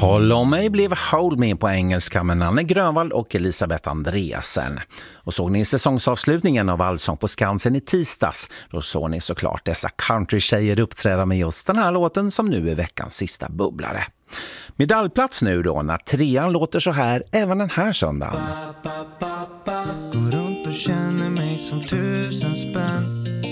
Håll om mig blev Hold Me på engelska med Nanne Grönvall och Elisabeth Andreasen. Och såg ni säsongsavslutningen av Allsång på Skansen i tisdags, då såg ni såklart dessa country-tjejer uppträda med just den här låten som nu är veckans sista bubblare. Medaljplats nu då när trean låter så här även den här söndagen. Går runt och känner mig som 1000 spänn.